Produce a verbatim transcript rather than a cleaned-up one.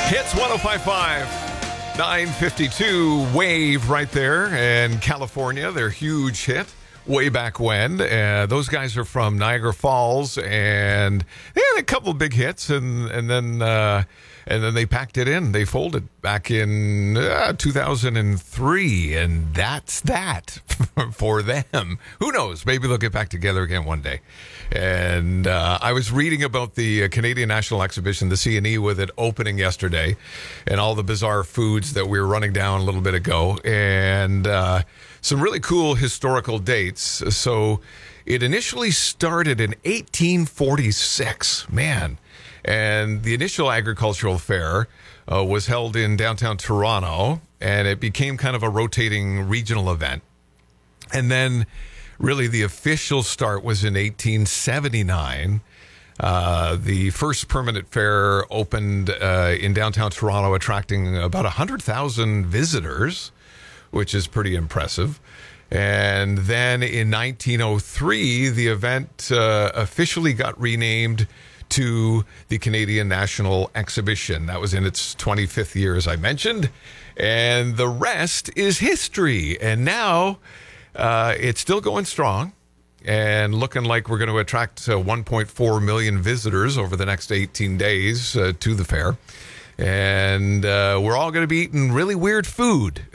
Hits one oh five point five, nine fifty-two, Wave right there. And California, their huge hit way back when. Uh, those guys are from Niagara Falls, and they had a couple of big hits, and, and then... Uh, And then they packed it in. They folded back in uh, two thousand three. And that's that for them. Who knows? Maybe they'll get back together again one day. And uh, I was reading about the uh, Canadian National Exhibition, the C and E, with it opening yesterday, and all the bizarre foods that we were running down a little bit ago. And uh, some really cool historical dates. So it initially started in eighteen forty-six. Man. And the initial agricultural fair uh, was held in downtown Toronto, and it became kind of a rotating regional event. And then really the official start was in eighteen seventy-nine. Uh, the first permanent fair opened uh, in downtown Toronto, attracting about one hundred thousand visitors, which is pretty impressive. And then in nineteen oh three, the event uh, officially got renamed to the Canadian National Exhibition. That was in its twenty-fifth year, as I mentioned. And the rest is history. And now uh, it's still going strong and looking like we're going to attract uh, one point four million visitors over the next eighteen days uh, to the fair. And uh, we're all going to be eating really weird food